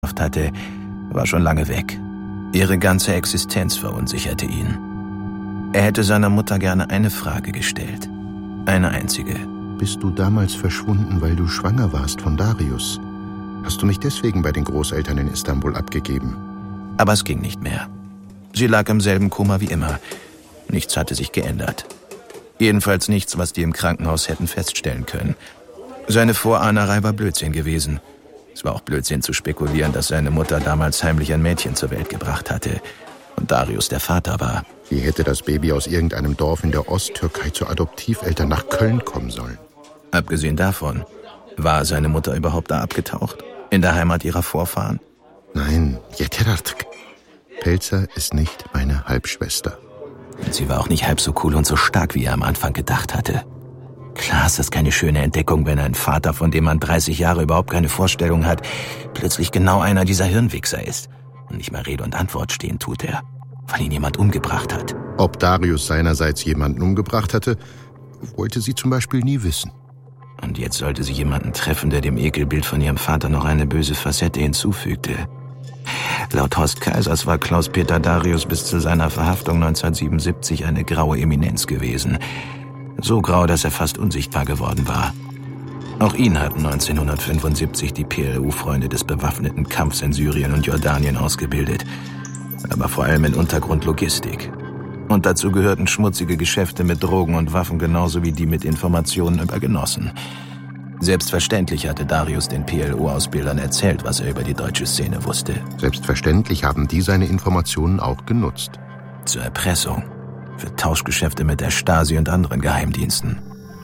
hatte, war schon lange weg. Ihre ganze Existenz verunsicherte ihn. Er hätte seiner Mutter gerne eine Frage gestellt. Eine einzige. Bist du damals verschwunden, weil du schwanger warst von Darius? Hast du mich deswegen bei den Großeltern in Istanbul abgegeben? Aber es ging nicht mehr. Sie lag im selben Koma wie immer. Nichts hatte sich geändert. Jedenfalls nichts, was die im Krankenhaus hätten feststellen können. Seine Vorahnerei war Blödsinn gewesen. Es war auch Blödsinn zu spekulieren, dass seine Mutter damals heimlich ein Mädchen zur Welt gebracht hatte und Darius der Vater war. Wie hätte das Baby aus irgendeinem Dorf in der Osttürkei zu Adoptiveltern nach Köln kommen sollen? Abgesehen davon, war seine Mutter überhaupt da abgetaucht? In der Heimat ihrer Vorfahren? Nein, Yeterartk. Pelzer ist nicht meine Halbschwester. Und sie war auch nicht halb so cool und so stark, wie er am Anfang gedacht hatte. Klar ist das keine schöne Entdeckung, wenn ein Vater, von dem man 30 Jahre überhaupt keine Vorstellung hat, plötzlich genau einer dieser Hirnwichser ist. Und nicht mal Rede und Antwort stehen tut er, weil ihn jemand umgebracht hat. Ob Darius seinerseits jemanden umgebracht hatte, wollte sie zum Beispiel nie wissen. Und jetzt sollte sie jemanden treffen, der dem Ekelbild von ihrem Vater noch eine böse Facette hinzufügte. Laut Horst Keisers war Klaus-Peter Darius bis zu seiner Verhaftung 1977 eine graue Eminenz gewesen. So grau, dass er fast unsichtbar geworden war. Auch ihn hatten 1975 die PLO-Freunde des bewaffneten Kampfs in Syrien und Jordanien ausgebildet. Aber vor allem in Untergrundlogistik. Und dazu gehörten schmutzige Geschäfte mit Drogen und Waffen genauso wie die mit Informationen über Genossen. Selbstverständlich hatte Darius den PLO-Ausbildern erzählt, was er über die deutsche Szene wusste. Selbstverständlich haben die seine Informationen auch genutzt. Zur Erpressung. Für Tauschgeschäfte mit der Stasi und anderen Geheimdiensten.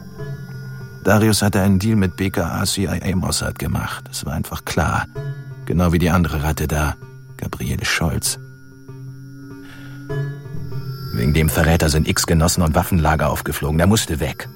Darius hatte einen Deal mit BKA, CIA, Mossad gemacht. Das war einfach klar. Genau wie die andere Ratte da, Gabriele Scholz. Wegen dem Verräter sind Genossen und Waffenlager aufgeflogen. Der musste weg.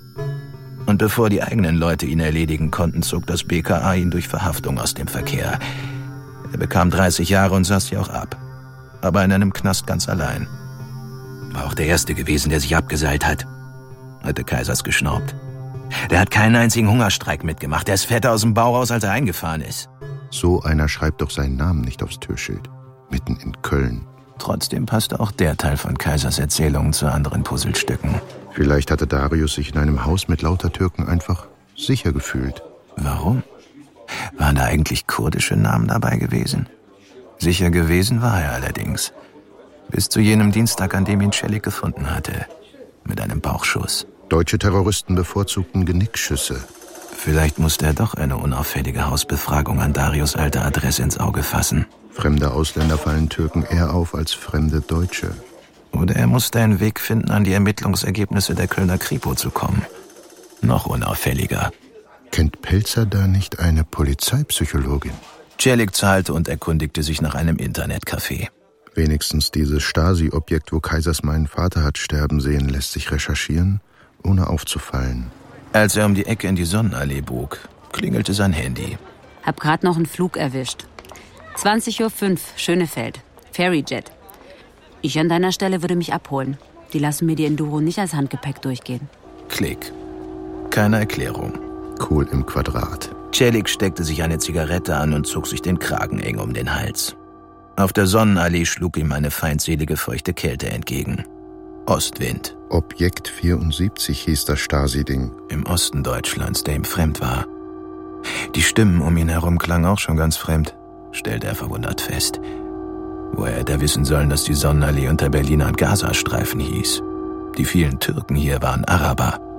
Und bevor die eigenen Leute ihn erledigen konnten, zog das BKA ihn durch Verhaftung aus dem Verkehr. Er bekam 30 Jahre und saß sie auch ab. Aber in einem Knast ganz allein. War auch der Erste gewesen, der sich abgeseilt hat, hatte Keisers geschnaubt. Der hat keinen einzigen Hungerstreik mitgemacht. Der ist fetter aus dem Bau raus, als er eingefahren ist. So einer schreibt doch seinen Namen nicht aufs Türschild. Mitten in Köln. Trotzdem passte auch der Teil von Keisers Erzählungen zu anderen Puzzlestücken. Vielleicht hatte Darius sich in einem Haus mit lauter Türken einfach sicher gefühlt. Warum? Waren da eigentlich kurdische Namen dabei gewesen? Sicher gewesen war er allerdings. Bis zu jenem Dienstag, an dem ihn Celik gefunden hatte. Mit einem Bauchschuss. Deutsche Terroristen bevorzugten Genickschüsse. Vielleicht musste er doch eine unauffällige Hausbefragung an Darius' alter Adresse ins Auge fassen. Fremde Ausländer fallen Türken eher auf als fremde Deutsche. Oder er musste einen Weg finden, an die Ermittlungsergebnisse der Kölner Kripo zu kommen. Noch unauffälliger. Kennt Pelzer da nicht eine Polizeipsychologin? Celik zahlte und erkundigte sich nach einem Internetcafé. Wenigstens dieses Stasi-Objekt, wo Keisers meinen Vater hat sterben sehen, lässt sich recherchieren, ohne aufzufallen. Als er um die Ecke in die Sonnenallee bog, klingelte sein Handy. Hab grad noch einen Flug erwischt. 20:05 Uhr, Schönefeld. Ferryjet. Ich an deiner Stelle würde mich abholen. Die lassen mir die Enduro nicht als Handgepäck durchgehen. Klick. Keine Erklärung. Kohl im Quadrat. Celik steckte sich eine Zigarette an und zog sich den Kragen eng um den Hals. Auf der Sonnenallee schlug ihm eine feindselige, feuchte Kälte entgegen. Ostwind. Objekt 74 hieß das Stasi-Ding. Im Osten Deutschlands, der ihm fremd war. Die Stimmen um ihn herum klangen auch schon ganz fremd, stellte er verwundert fest. Woher hätte er wissen sollen, dass die Sonnenallee unter Berliner und Gazastreifen hieß? Die vielen Türken hier waren Araber.